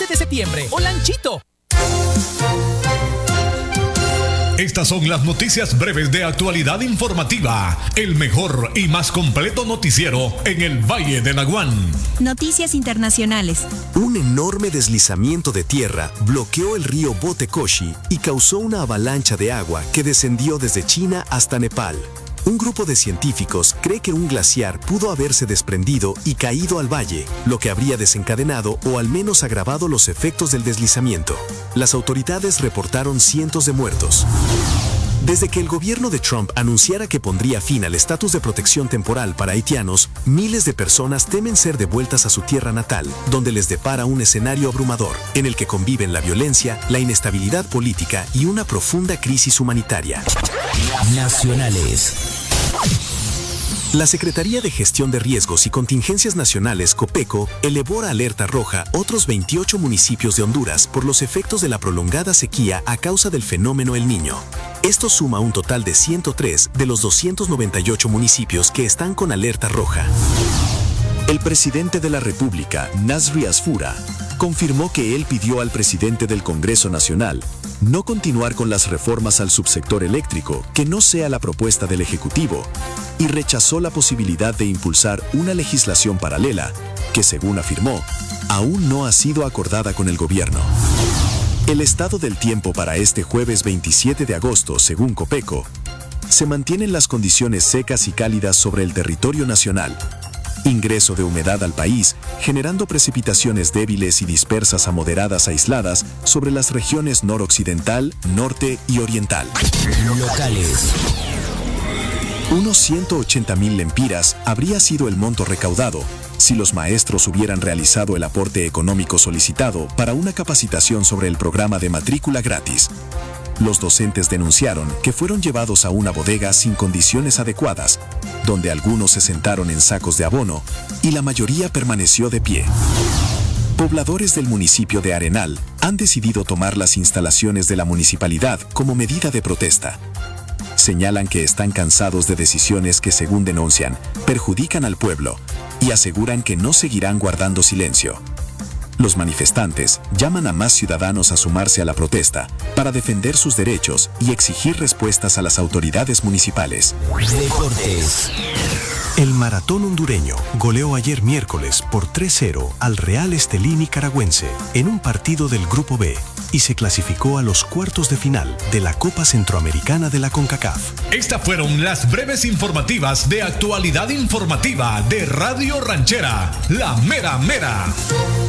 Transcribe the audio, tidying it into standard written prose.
de septiembre o Lanchito. Estas son las noticias breves de Actualidad Informativa, el mejor y más completo noticiero en el Valle de Naguán. Noticias internacionales. Un enorme deslizamiento de tierra bloqueó el río Botekoshi y causó una avalancha de agua que descendió desde China hasta Nepal. Un grupo de científicos cree que un glaciar pudo haberse desprendido y caído al valle, lo que habría desencadenado o al menos agravado los efectos del deslizamiento. Las autoridades reportaron cientos de muertos. Desde que el gobierno de Trump anunciara que pondría fin al estatus de protección temporal para haitianos, miles de personas temen ser devueltas a su tierra natal, donde les depara un escenario abrumador, en el que conviven la violencia, la inestabilidad política y una profunda crisis humanitaria. Nacionales. La Secretaría de Gestión de Riesgos y Contingencias Nacionales, COPECO, elevó a alerta roja otros 28 municipios de Honduras por los efectos de la prolongada sequía a causa del fenómeno El Niño. Esto suma un total de 103 de los 298 municipios que están con alerta roja. El presidente de la República, Nasri Asfura, confirmó que él pidió al presidente del Congreso Nacional no continuar con las reformas al subsector eléctrico que no sea la propuesta del Ejecutivo y rechazó la posibilidad de impulsar una legislación paralela que, según afirmó, aún no ha sido acordada con el gobierno. El estado del tiempo para este jueves 27 de agosto, según COPECO, se mantienen las condiciones secas y cálidas sobre el territorio nacional. Ingreso de humedad al país, generando precipitaciones débiles y dispersas a moderadas aisladas sobre las regiones noroccidental, norte y oriental. Locales. Unos 180,000 lempiras habría sido el monto recaudado si los maestros hubieran realizado el aporte económico solicitado para una capacitación sobre el programa de matrícula gratis. Los docentes denunciaron que fueron llevados a una bodega sin condiciones adecuadas, donde algunos se sentaron en sacos de abono y la mayoría permaneció de pie. Pobladores del municipio de Arenal han decidido tomar las instalaciones de la municipalidad como medida de protesta. Señalan que están cansados de decisiones que, según denuncian, perjudican al pueblo y aseguran que no seguirán guardando silencio. Los manifestantes llaman a más ciudadanos a sumarse a la protesta para defender sus derechos y exigir respuestas a las autoridades municipales. Deportes. El maratón hondureño goleó ayer miércoles por 3-0 al Real Estelí nicaragüense en un partido del Grupo B y se clasificó a los cuartos de final de la Copa Centroamericana de la CONCACAF. Estas fueron las breves informativas de Actualidad Informativa de Radio Ranchera, La Mera Mera.